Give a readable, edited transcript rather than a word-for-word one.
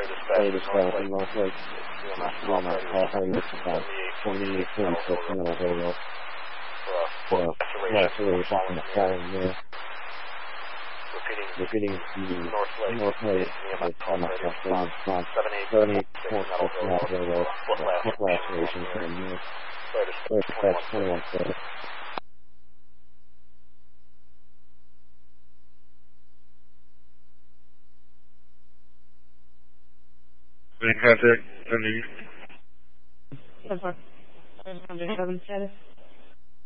dispatch in Northlake. Walnut Call, it's about 2846 middle Halo. For laceration from the falling there. Repeating Northlake, it's almost roughly response 7846 middle Halo. Foot laceration from there. Dispatch 2140. Contact, 7 status.